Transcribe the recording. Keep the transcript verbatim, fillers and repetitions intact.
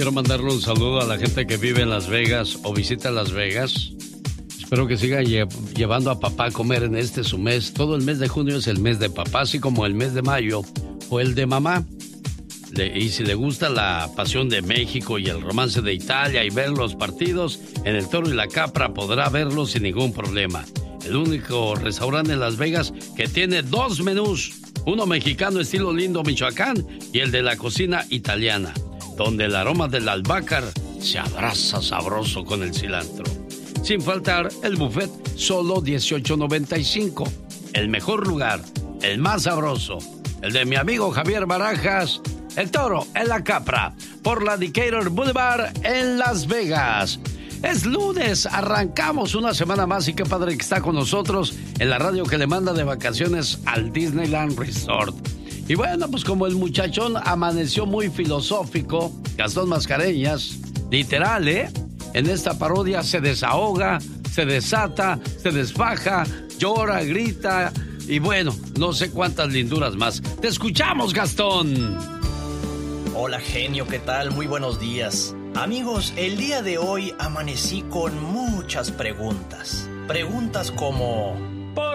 Quiero mandarle un saludo a la gente que vive en Las Vegas o visita Las Vegas. Espero que sigan lle llevando a papá a comer en este su mes. Todo el mes de junio es el mes de papá, así como el mes de mayo fue el de mamá. Le, y si le gusta la pasión de México y el romance de Italia y ver los partidos, en el Toro y la Capra podrá verlos sin ningún problema. El único restaurante en Las Vegas que tiene dos menús, uno mexicano estilo Lindo, Michoacán, y el de la cocina italiana, donde el aroma del albácar se abraza sabroso con el cilantro. Sin faltar el buffet, solo dieciocho noventa y cinco. El mejor lugar, el más sabroso, el de mi amigo Javier Barajas, el Toro en la Capra, por la Decatur Boulevard en Las Vegas. Es lunes, arrancamos una semana más y qué padre que está con nosotros en la radio que le manda de vacaciones al Disneyland Resort. Y bueno, pues como el muchachón amaneció muy filosófico, Gastón Mascareñas, literal, ¿eh? En esta parodia se desahoga, se desata, se desfaja, llora, grita y bueno, no sé cuántas linduras más. ¡Te escuchamos, Gastón! Hola, genio, ¿qué tal? Muy buenos días. Amigos, el día de hoy amanecí con muchas preguntas. Preguntas como...